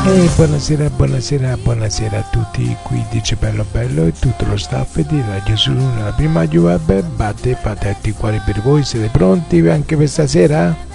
E buonasera a tutti, qui dice Bello Bello e tutto lo staff di Radio Suluna, la prima web, batte patenti quali per voi, siete pronti anche per stasera?